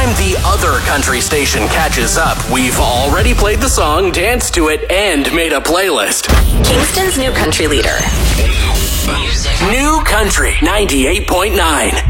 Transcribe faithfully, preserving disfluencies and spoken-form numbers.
time the other country station catches up, we've already played the song, danced to it, and made a playlist. Kingston's new country leader. New Country ninety-eight point nine.